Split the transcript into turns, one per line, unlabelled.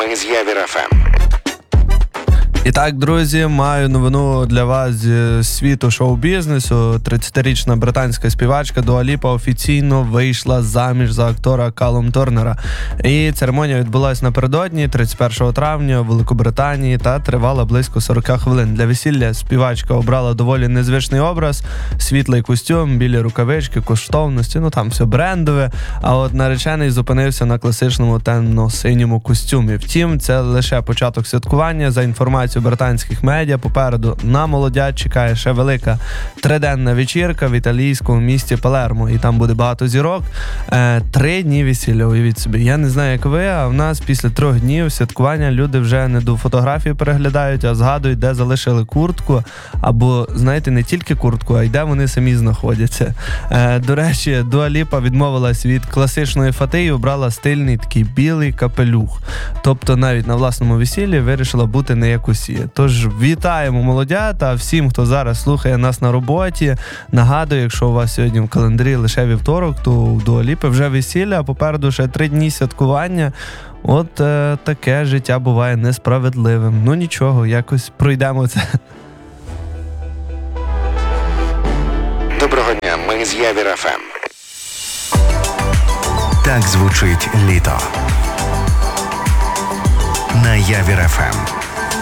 Ми з Явір ФМ.
І так, друзі, маю новину для вас зі світу шоу-бізнесу. 30-річна британська співачка Дуа Ліпа офіційно вийшла заміж за актора Калум Торнера. І церемонія відбулася напередодні, 31 травня, в Великобританії, та тривала близько 40 хвилин. Для весілля співачка обрала доволі незвичний образ, світлий костюм, білі рукавички, коштовності, там все брендове. А от наречений зупинився на класичному темно-синьому костюмі. Втім, це лише початок святкування. За інформацією британських медіа, попереду на молодят чекає ще велика триденна вечірка в італійському місті Палермо. І там буде багато зірок. 3 дні весілля, уявіть собі. Я не знаю, як ви, а в нас після 3 днів святкування люди вже не до фотографії переглядають, а згадують, де залишили куртку. Або, знаєте, не тільки куртку, а й де вони самі знаходяться. До речі, Дуа Ліпа відмовилась від класичної фати і обрала стильний такий білий капелюх. Тобто навіть на власному весіллі вирішила бути не як усі. Тож вітаємо молодят, а всім, хто зараз слухає нас на роботі, нагадую, якщо у вас сьогодні в календарі лише вівторок, то у Дуа Ліпи вже весілля, а попереду ще 3 дні святкування. От таке життя буває несправедливим. Ну нічого, якось пройдемо це.
Доброго дня, ми з Явір ФМ.
Так звучить літо. На Явір ФМ.